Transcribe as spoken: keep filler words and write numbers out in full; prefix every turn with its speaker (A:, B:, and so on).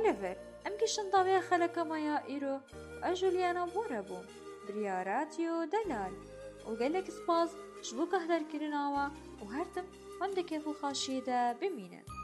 A: ولفر ام گشتن داویا خلکا مایا ایرو و جولیانا بورا بوم بریا رادیو دلال و گلک سپاس جبو که هدر کرناوا و هرتم وندکه خو خاشیده بمینن.